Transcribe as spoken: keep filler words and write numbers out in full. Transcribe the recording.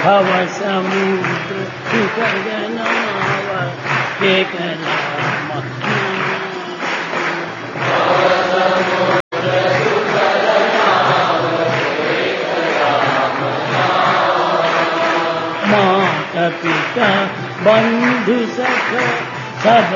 भव समुद्र सुखजनाव केकला माता पिता बंधु सख सब